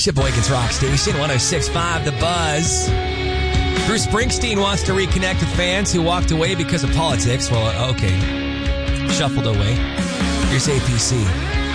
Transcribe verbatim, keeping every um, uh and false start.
Sheboygan's Rock Station, one oh six point five The Buzz. Bruce Springsteen wants to reconnect with fans who walked away because of politics. Well, okay. Shuffled away. Here's A P C.